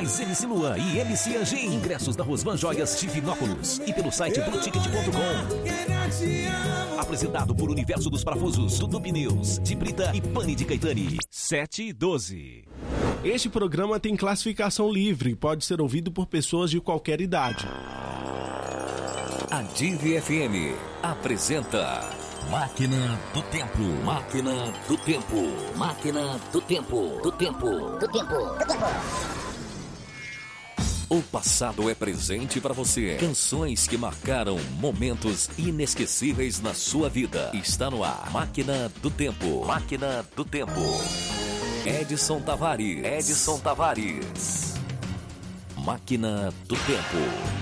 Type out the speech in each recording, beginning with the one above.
mais MC Luan e MC Anjinho. Ingressos da Rosman Joias Divinópolis e pelo site blueticket.com. Apresentado por Universo dos Parafusos, Dudu Pneus, de Brita e Pane de Caetani. 7:12. Este programa tem classificação livre e pode ser ouvido por pessoas de qualquer idade. A Divi FM apresenta Máquina do Tempo. Máquina do Tempo. Máquina do Tempo. Do tempo. Do tempo. Do tempo. O passado é presente para você. Canções que marcaram momentos inesquecíveis na sua vida. Está no ar. Máquina do Tempo. Máquina do Tempo. Edson Tavares. Edson Tavares. Máquina do Tempo.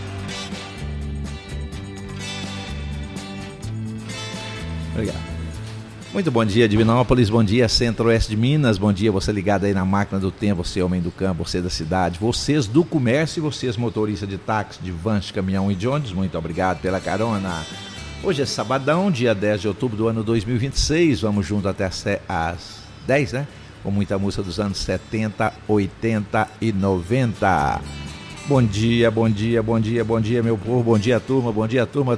Obrigado. Muito bom dia, Divinópolis, bom dia, Centro-Oeste de Minas, bom dia, você ligado aí na Máquina do Tempo, você homem do campo, você da cidade, vocês do comércio e vocês motoristas de táxi, de vans, de caminhão e de ônibus, muito obrigado pela carona. Hoje é sabadão, dia 10 de outubro do ano 2026, vamos junto até às 10, né? Com muita música dos anos 70, 80 e 90. Bom dia, bom dia, bom dia, bom dia, meu povo, bom dia, turma, bom dia, turma.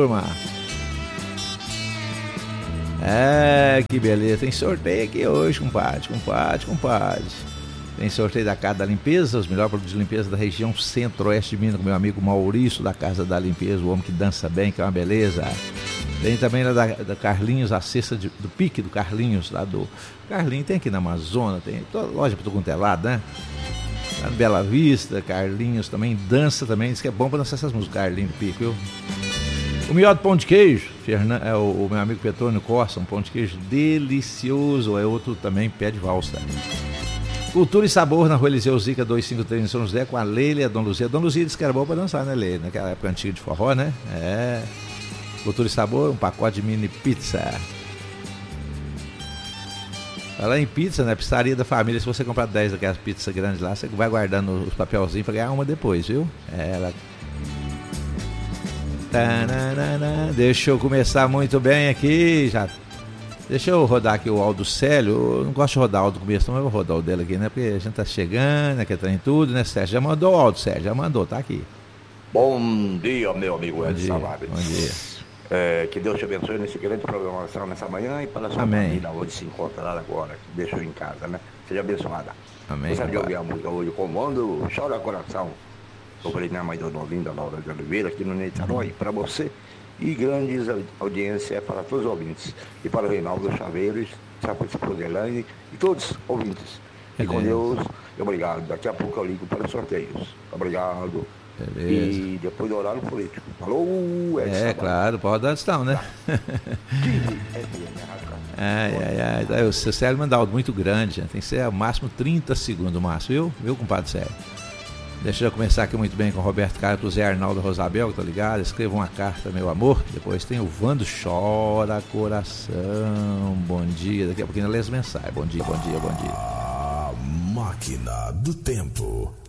Que beleza, tem sorteio aqui hoje, compadre. Tem sorteio da Casa da Limpeza, os melhores produtos de limpeza da região Centro-Oeste de Minas, com meu amigo Maurício da Casa da Limpeza, o homem que dança bem, que é uma beleza. Tem também lá da Carlinhos, a cesta do pique do Carlinhos, lá do Carlinhos, tem aqui na Amazônia, tem toda loja para todo quanto é lado, né? Lá no Bela Vista, Carlinhos também dança também, diz que é bom para dançar essas músicas, Carlinhos do pique, viu? O melhor do pão de queijo, é o meu amigo Petrônio Costa, um pão de queijo delicioso, é outro também pé de valsa. Cultura e Sabor na Rua Eliseu Zica 253 em São José, com a Leila e a Dona Luzia. A Dona Luzia disse que era bom para dançar, né, Leila? Naquela época antiga de forró, né? Cultura e Sabor, um pacote de mini pizza. Falar em pizza, né? Pizzaria da família, se você comprar 10 daquelas pizzas grandes lá, você vai guardando os papelzinhos para ganhar uma depois, viu? Deixa eu começar muito bem aqui. Deixa eu rodar aqui o Aldo Célio. Eu não gosto de rodar o Aldo começo, mas eu vou rodar o dele aqui, né? Porque a gente tá chegando, quer estar em tudo, né, Sérgio? Já mandou o Aldo, Sérgio, já mandou, tá aqui. Bom dia, meu amigo Edson Tavares. Bom dia. Que Deus te abençoe nesse grande programação nessa manhã e para a sua família hoje se encontra lá agora, que deixou em casa, né? Seja abençoada. Amém. Você de ouvir a música hoje, Comando, Chora Coração. Eu falei na mãe do Novinho, da Laura de Oliveira, aqui no Niterói, para você. E grandes audiências para todos os ouvintes. E para o Reinaldo Chaveiros, para a Elaine e todos os ouvintes. E com Deus, obrigado. Daqui a pouco eu ligo para os sorteios. Obrigado. Beleza. E depois do horário político. Falou, claro, pode dar distão, né? O seu Sérgio manda algo muito grande, né? Tem que ser ao máximo 30 segundos, máximo, viu, compadre Sérgio? Deixa eu começar aqui muito bem com o Roberto Carlos, pro Zé Arnaldo Rosabel, que tá ligado? Escreva uma carta, meu amor. Depois tem o Vando Chora Coração. Bom dia. Daqui a pouquinho eu leio as mensagens. Bom dia. A Máquina do Tempo.